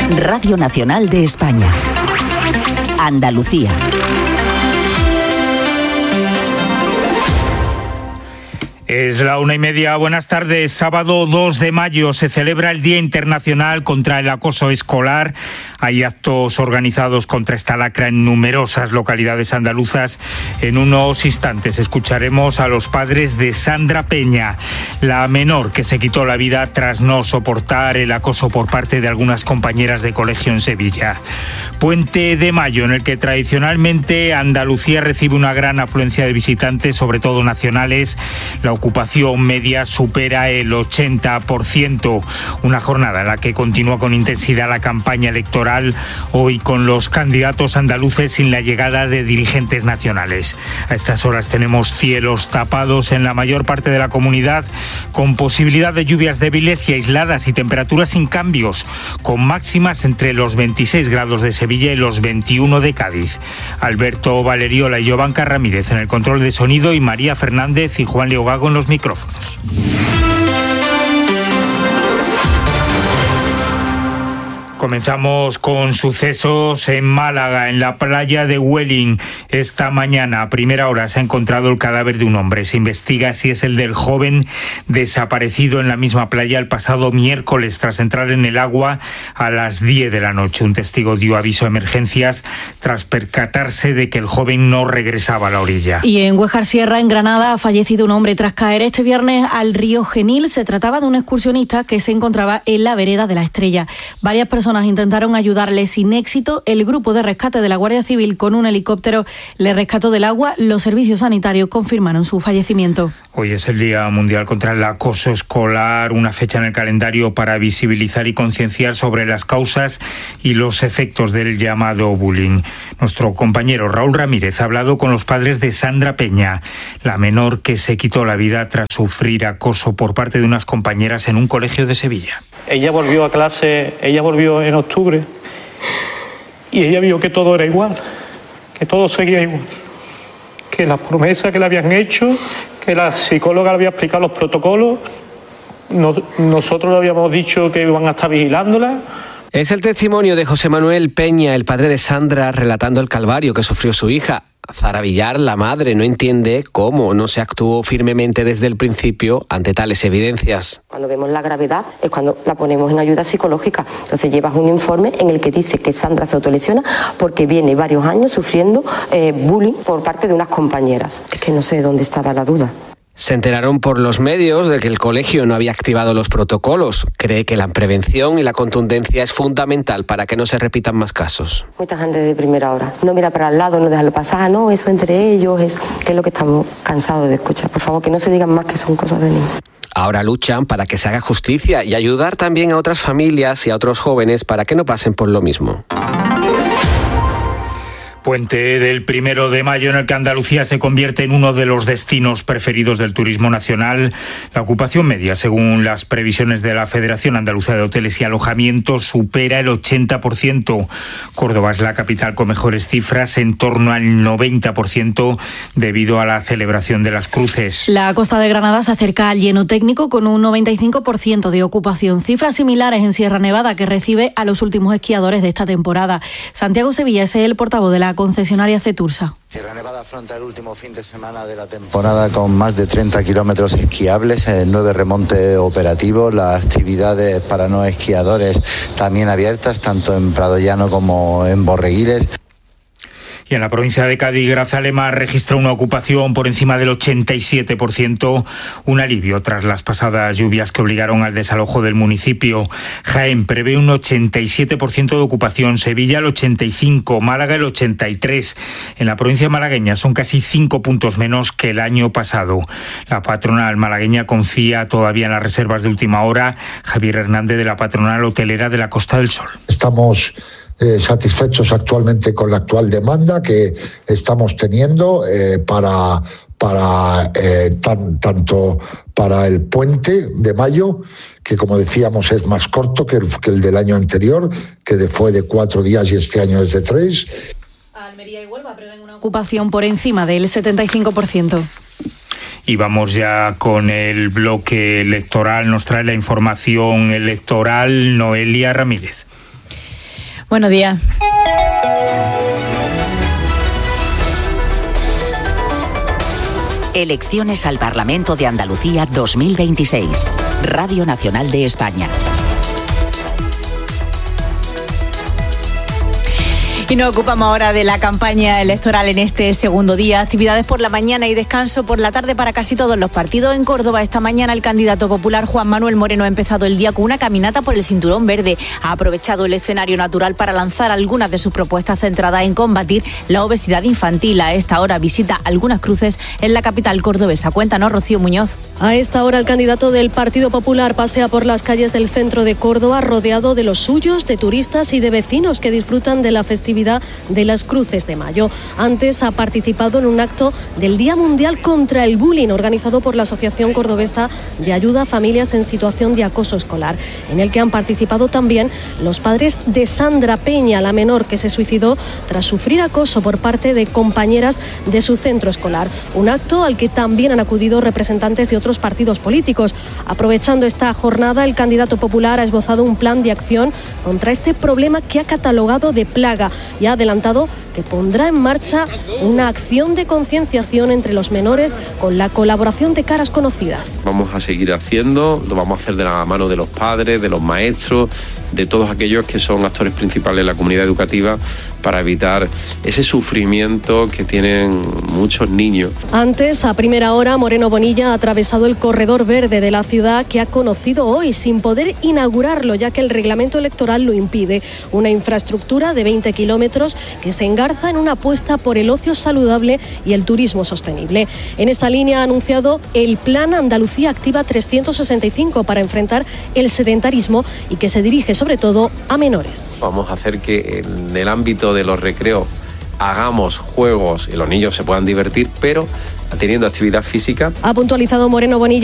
Radio Nacional de España. Andalucía. Es la 1:30. Buenas tardes. Sábado 2 de mayo se celebra el Día Internacional contra el Acoso Escolar. Hay actos organizados contra esta lacra en numerosas localidades andaluzas. En unos instantes escucharemos a los padres de Sandra Peña, la menor que se quitó la vida tras no soportar el acoso por parte de algunas compañeras de colegio en Sevilla. Puente de Mayo, en el que tradicionalmente Andalucía recibe una gran afluencia de visitantes, sobre todo nacionales. La ocupación media supera el 80%. Una jornada en la que continúa con intensidad la campaña electoral, hoy con los candidatos andaluces sin la llegada de dirigentes nacionales. A estas horas tenemos cielos tapados en la mayor parte de la comunidad, con posibilidad de lluvias débiles y aisladas y temperaturas sin cambios, con máximas entre los 26 grados de Sevilla y los 21 de Cádiz. Alberto Valeriola y Yovanca Ramírez en el control de sonido y María Fernández y Juan Leogago en los micrófonos. Comenzamos con sucesos en Málaga, en la playa de Huelin. Esta mañana, a primera hora, se ha encontrado el cadáver de un hombre. Se investiga si es el del joven desaparecido en la misma playa el pasado miércoles tras entrar en el agua a las 10 de la noche. Un testigo dio aviso a emergencias tras percatarse de que el joven no regresaba a la orilla. Y en Huejar Sierra, en Granada, ha fallecido un hombre tras caer este viernes al río Genil. Se trataba de un excursionista que se encontraba en la vereda de la Estrella. Varias personas intentaron ayudarle sin éxito. El grupo de rescate de la Guardia Civil con un helicóptero le rescató del agua. Los servicios sanitarios confirmaron su fallecimiento. Hoy es el Día Mundial contra el Acoso Escolar, una fecha en el calendario para visibilizar y concienciar sobre las causas y los efectos del llamado bullying. Nuestro compañero Raúl Ramírez ha hablado con los padres de Sandra Peña, la menor que se quitó la vida tras sufrir acoso por parte de unas compañeras en un colegio de Sevilla. Ella volvió a clase, en octubre, y ella vio que todo era igual, que todo seguía igual, que las promesas que le habían hecho, que la psicóloga le había explicado los protocolos, nosotros le habíamos dicho que iban a estar vigilándola. Es el testimonio de José Manuel Peña, el padre de Sandra, relatando el calvario que sufrió su hija. Zara Villar, la madre, no entiende cómo no se actuó firmemente desde el principio ante tales evidencias. Cuando vemos la gravedad es cuando la ponemos en ayuda psicológica. Entonces llevas un informe en el que dice que Sandra se autolesiona porque viene varios años sufriendo bullying por parte de unas compañeras. Es que no sé dónde estaba la duda. Se enteraron por los medios de que el colegio no había activado los protocolos. Cree que la prevención y la contundencia es fundamental para que no se repitan más casos. Mucha gente de primera hora. No mira para el lado, no dejarlo pasar, no, eso entre ellos, que es lo que estamos cansados de escuchar. Por favor, que no se digan más que son cosas de niños. Ahora luchan para que se haga justicia y ayudar también a otras familias y a otros jóvenes para que no pasen por lo mismo. Puente del 1 de mayo en el que Andalucía se convierte en uno de los destinos preferidos del turismo nacional. La ocupación media, según las previsiones de la Federación Andaluza de Hoteles y Alojamientos, supera el 80%. Córdoba es la capital con mejores cifras, en torno al 90%, debido a la celebración de las cruces. La costa de Granada se acerca al lleno técnico con un 95% de ocupación. Cifras similares en Sierra Nevada, que recibe a los últimos esquiadores de esta temporada. Santiago Sevilla es el portavoz de la concesionaria Cetursa. Sierra Nevada afronta el último fin de semana de la temporada con más de 30 kilómetros esquiables, 9 remontes operativos, las actividades para no esquiadores también abiertas, tanto en Prado Llano como en Borreguiles. Y en la provincia de Cádiz, Grazalema registra una ocupación por encima del 87%, un alivio tras las pasadas lluvias que obligaron al desalojo del municipio. Jaén prevé un 87% de ocupación, Sevilla el 85%, Málaga el 83%. En la provincia malagueña son casi 5 puntos menos que el año pasado. La patronal malagueña confía todavía en las reservas de última hora. Javier Hernández, de la patronal hotelera de la Costa del Sol. Estamos satisfechos actualmente con la actual demanda que estamos teniendo tanto para el puente de mayo, que como decíamos es más corto que el del año anterior, que fue de 4 días y este año es de 3. Almería y Huelva prevén una ocupación por encima del 75%. Y vamos ya con el bloque electoral. Nos trae la información electoral Noelia Ramírez. Buenos días. Elecciones al Parlamento de Andalucía 2026. Radio Nacional de España. Y nos ocupamos ahora de la campaña electoral en este segundo día. Actividades por la mañana y descanso por la tarde para casi todos los partidos. En Córdoba esta mañana el candidato popular Juan Manuel Moreno ha empezado el día con una caminata por el Cinturón Verde. Ha aprovechado el escenario natural para lanzar algunas de sus propuestas centradas en combatir la obesidad infantil. A esta hora visita algunas cruces en la capital cordobesa. Cuéntanos, Rocío Muñoz. A esta hora el candidato del Partido Popular pasea por las calles del centro de Córdoba rodeado de los suyos, de turistas y de vecinos que disfrutan de la festividad de las Cruces de Mayo. Antes ha participado en un acto del Día Mundial contra el Bullying organizado por la Asociación Cordobesa de Ayuda a Familias en Situación de Acoso Escolar, en el que han participado también los padres de Sandra Peña, la menor que se suicidó tras sufrir acoso por parte de compañeras de su centro escolar. Un acto al que también han acudido representantes de otros partidos políticos. Aprovechando esta jornada, el candidato popular ha esbozado un plan de acción contra este problema que ha catalogado de plaga y ha adelantado que pondrá en marcha una acción de concienciación entre los menores con la colaboración de caras conocidas. Vamos a seguir haciendo, lo vamos a hacer de la mano de los padres, de los maestros, de todos aquellos que son actores principales en la comunidad educativa para evitar ese sufrimiento que tienen muchos niños. Antes, a primera hora, Moreno Bonilla ha atravesado el corredor verde de la ciudad que ha conocido hoy sin poder inaugurarlo ya que el reglamento electoral lo impide. Una infraestructura de 20 kilómetros que se engarza en una apuesta por el ocio saludable y el turismo sostenible. En esa línea ha anunciado el Plan Andalucía Activa 365 para enfrentar el sedentarismo y que se dirige sobre todo a menores. Vamos a hacer que en el ámbito de los recreos hagamos juegos y los niños se puedan divertir, pero teniendo actividad física. Ha puntualizado Moreno Bonilla